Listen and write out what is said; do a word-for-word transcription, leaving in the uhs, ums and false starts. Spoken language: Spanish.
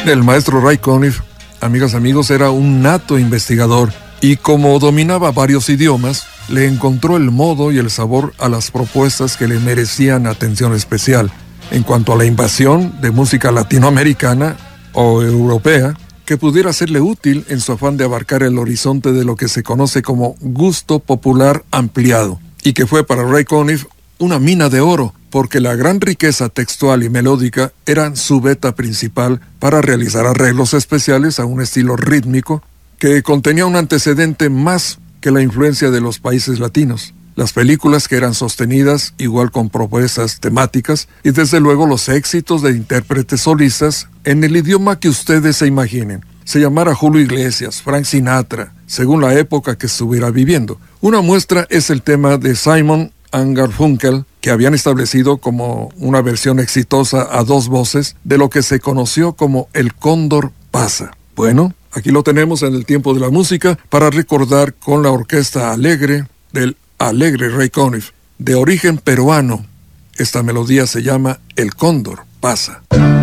El maestro Ray Conniff, amigas, amigos, era un nato investigador y como dominaba varios idiomas, le encontró el modo y el sabor a las propuestas que le merecían atención especial. En cuanto a la invasión de música latinoamericana o europea, que pudiera serle útil en su afán de abarcar el horizonte de lo que se conoce como gusto popular ampliado, y que fue para Ray Conniff una mina de oro, porque la gran riqueza textual y melódica eran su beta principal para realizar arreglos especiales a un estilo rítmico que contenía un antecedente más que la influencia de los países latinos. Las películas que eran sostenidas igual con propuestas temáticas y desde luego los éxitos de intérpretes solistas en el idioma que ustedes se imaginen. Se llamara Julio Iglesias, Frank Sinatra, según la época que estuviera viviendo. Una muestra es el tema de Simon and Garfunkel, que habían establecido como una versión exitosa a dos voces de lo que se conoció como El Cóndor Pasa. Bueno, aquí lo tenemos en el tiempo de la música para recordar con la orquesta alegre del alegre Ray Conniff, de origen peruano. Esta melodía se llama El Cóndor Pasa.